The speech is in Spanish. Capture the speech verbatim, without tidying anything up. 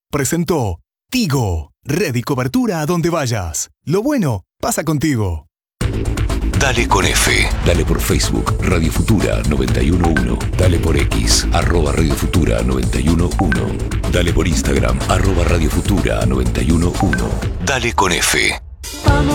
presentó Tigo, red y cobertura a donde vayas. Lo bueno pasa contigo. Dale con F. Dale por Facebook, Radio Futura noventa y uno punto uno. Dale por X, arroba Radio Futura noventa y uno punto uno. Dale por Instagram, arroba Radio Futura noventa y uno punto uno. Dale con F.